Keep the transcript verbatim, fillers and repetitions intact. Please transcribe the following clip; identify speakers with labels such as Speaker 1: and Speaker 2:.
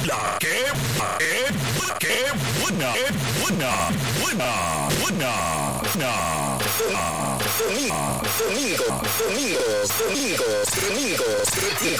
Speaker 1: la que, que, que buena, que buena, buena, buena, buena. Domingo, domingo, domingo, domingo, domingo, domingo.